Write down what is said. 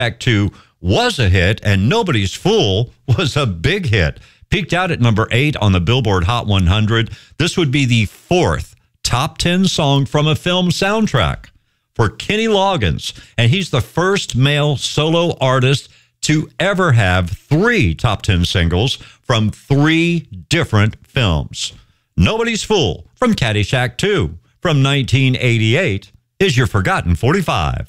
Caddyshack 2 was a hit, and Nobody's Fool was a big hit. Peaked out at number 8 on the Billboard Hot 100. This would be the 4th top 10 song from a film soundtrack for Kenny Loggins. And he's the first male solo artist to ever have 3 top 10 singles from 3 different films. Nobody's Fool from Caddyshack 2 from 1988 is your Forgotten 45.